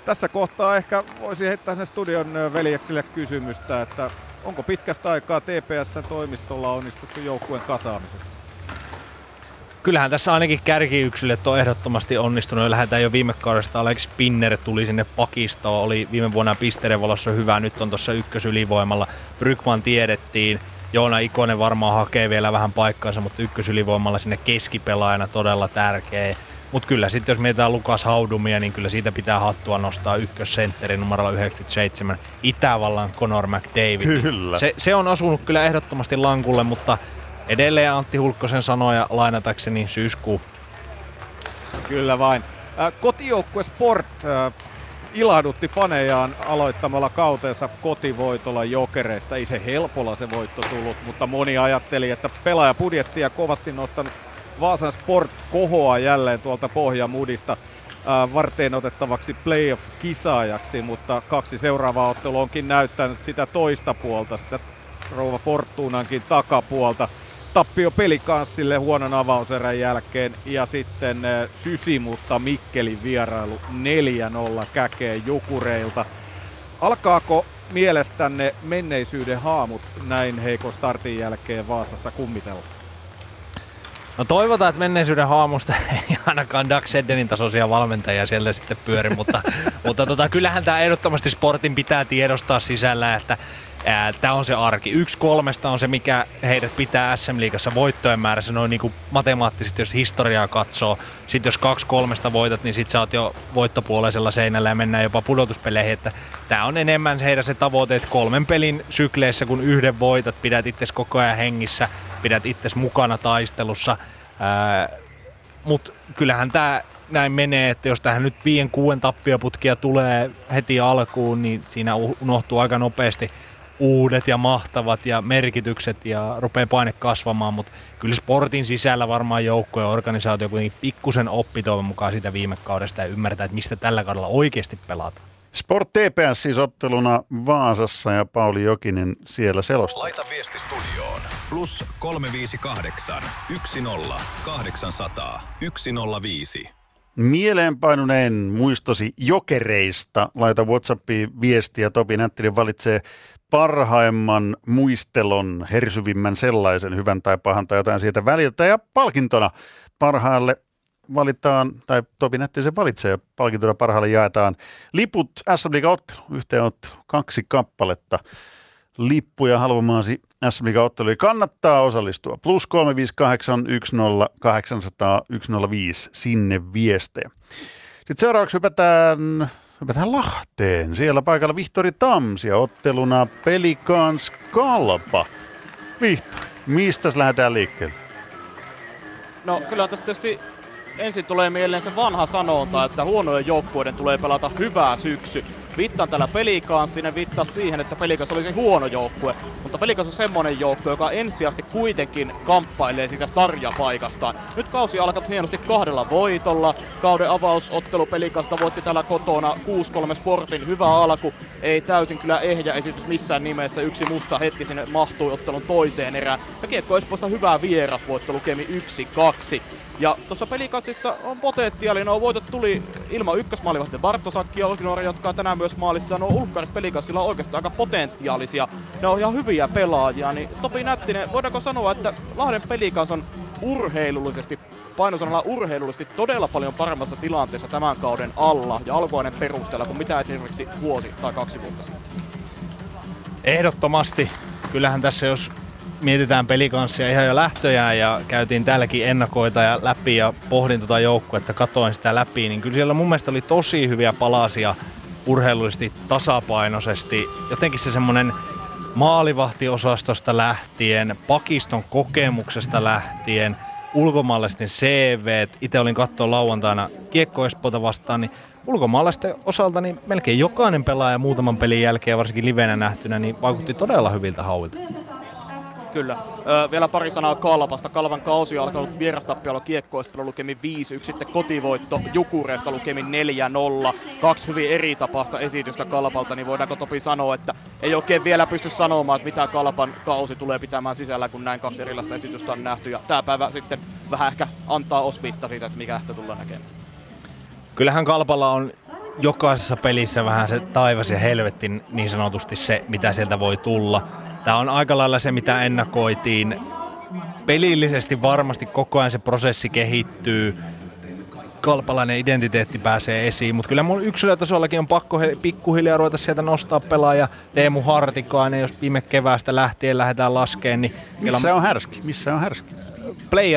Tässä kohtaa ehkä voisi heittää sen studion veljeksille kysymystä, että onko pitkästä aikaa TPS:n toimistolla onnistuttu joukkueen kasaamisessa? Kyllähän tässä ainakin kärkiyksilöt on ehdottomasti onnistunut. Lähdetään jo viime kaudesta. Alex Spinner tuli sinne pakistoon. Oli viime vuonna pisteiden valossa hyvä. Nyt on tuossa ykkösylivoimalla. Brygman tiedettiin. Joona Ikonen varmaan hakee vielä vähän paikkaansa, mutta ykkösylivoimalla sinne keskipelaajana todella tärkeä. Mutta kyllä sitten jos mietitään Lukas Haudumia, niin kyllä siitä pitää hattua nostaa ykkössentteri numerolla 97. Itävallan Conor McDavid. Kyllä. Se on osunut kyllä ehdottomasti lankulle, mutta edelleen Antti Hulkkosen sanoja lainatakseni syyskuu. Kyllä vain. Kotijoukkue Sport ilahdutti fanejaan aloittamalla kautensa kotivoitolla Jokereista. Ei se helpolla se voitto tullut, mutta moni ajatteli, että pelaajapudjettia kovasti nostanut Vaasan Sport kohoaa jälleen tuolta pohjamudista varteen otettavaksi playoff-kisaajaksi, mutta kaksi seuraavaa ottelua onkin näyttänyt sitä toista puolta, sitä Rouva Fortunankin takapuolta. Tappio Pelikanssille huonon avauserän jälkeen ja sitten Sysimusta Mikkelin vierailu 4-0 käkeen Jukureilta. Alkaako mielestänne menneisyyden haamut näin heikon startin jälkeen Vaasassa kummitella? No toivotaan, että menneisyyden haamusta ei ainakaan Doug Seddenin tasoisia valmentajia siellä sitten pyöri, mutta kyllähän tämä ehdottomasti Sportin pitää tiedostaa sisällä, että tämä on se arki. 1-3 on se, mikä heidät pitää SM-liigassa voittojen määrässä noin niin kuin matemaattisesti, jos historiaa katsoo. Sitten jos 2-3 voitat, niin sitten sä oot jo voittopuoleisella seinällä ja mennään jopa pudotuspeleihin. Että tämä on enemmän heidän se tavoite, että 3 pelin sykleissä, kun 1 voitat, pidät itses koko ajan hengissä, pidät itses mukana taistelussa. Mutta kyllähän tämä näin menee, että jos tähän nyt 5-6 tappioputkia tulee heti alkuun, niin siinä unohtuu aika nopeasti uudet ja mahtavat ja merkitykset ja rupeaa paine kasvamaan, mutta kyllä Sportin sisällä varmaan joukko ja organisaatio kuitenkin pikkusen oppi toivon mukaan siitä viime kaudesta ja ymmärtää, että mistä tällä kaudella oikeasti pelataan. Sport TPS siis otteluna Vaasassa ja Pauli Jokinen siellä selostaa. Laita viesti studioon. Plus 358 10 800 105. Mieleenpainuneen muistosi Jokereista. Laita WhatsAppiin viestiä. Topi Nättinen valitsee parhaimman muistelon, hersyvimmän sellaisen, hyvän tai pahan tai jotain siitä väliltä. Ja palkintona parhaalle valitaan, tai Topi Nättinen valitsee, palkintona parhaalle jaetaan liput SM-liiga-ottelu, yhteenottelu, 2 kappaletta. Lippuja haluamaasi SM-liiga-otteluun kannattaa osallistua. Plus 358 10 800 105 sinne viestejä. Sitten seuraavaksi hypätään Lahteen. Siellä paikalla Vihtori Tams ja otteluna Pelikans Kalpa. Vihtori, mistä lähdetään liikkeelle? No kyllä tästä tietysti ensin tulee mieleen se vanha sanonta, että huonojen joukkueiden tulee pelata hyvää syksy. Viittaan tällä Pelikans, sinne viittaa siihen, että Pelikans olisi huono joukkue, mutta Pelikans on semmonen joukkue, joka ensisijaisesti kuitenkin kamppailee siitä sarjapaikastaan. Nyt kausi alkaa hienosti 2 voitolla. Kauden avausottelu Pelikansta voitti täällä kotona 6-3 Sportin, hyvä alku. Ei täysin kyllä ehjä esitys missään nimessä, yksi musta hetki sinne mahtui ottelun toiseen erään. Ja Kiekko Espoosta hyvää vierasvoitto lukemi 1-2. Ja tuossa Pelikansissa on potentiaalia, nuo voitot tuli ilman ykkösmaalivahti Bartosakki ja Olkinuori, jotka on tänään myös maalissa. Nuo ulkkarit Pelikansilla on oikeastaan aika potentiaalisia, ne on ihan hyviä pelaajia. Niin Topi Nättinen, voidaanko sanoa, että Lahden Pelikans on urheilullisesti, painosanalla urheilullisesti todella paljon paremmassa tilanteessa tämän kauden alla ja alkuainen perusteella kuin mitä esimerkiksi vuosi tai 2 vuotta sitten? Ehdottomasti. Kyllähän tässä jos mietitään Pelikanssia ihan jo lähtöjään ja käytiin täälläkin ennakoita ja läpi ja pohdin tota joukkuetta, katoin sitä läpi, niin kyllä siellä mun mielestä oli tosi hyviä palasia urheilullisesti, tasapainoisesti. Jotenkin se semmonen maalivahtiosastosta lähtien, pakiston kokemuksesta lähtien, ulkomaalaisten CVt. Itse olin katsoa lauantaina Kiekko Espoota vastaan, niin ulkomaalaisten osalta niin melkein jokainen pelaaja muutaman pelin jälkeen, varsinkin livenä nähtynä, niin vaikutti todella hyviltä hauilta. Kyllä. Vielä pari sanaa Kalpasta. Kalpan kausi on alkanut vierastappiolla Kiekko Espoo lukemin 5-1, sitten kotivoitto Jukureista lukemin 4-0. 2 hyvin eri tapaista esitystä Kalpalta, niin voidaanko Topi sanoa, että ei oikein vielä pysty sanomaan, että mitä Kalpan kausi tulee pitämään sisällä, kun näin 2 erilaista esitystä on nähty. Ja tää päivä sitten vähän ehkä antaa osviittaa siitä, että mikä ehkä tullaan näkemään. Kyllähän Kalpalla on jokaisessa pelissä vähän se taivas ja helvetti niin sanotusti se, mitä sieltä voi tulla. Tää on aika lailla se, mitä ennakoitiin. Pelillisesti varmasti koko ajan se prosessi kehittyy. Kalpalainen identiteetti pääsee esiin, mutta kyllä mun yksilötasollakin on pakko pikkuhiljaa ruveta sieltä nostaa pelaaja Teemu Hartikainen, jos viime keväästä lähtien lähdetään laskeen. Niin Missä on Härski? Play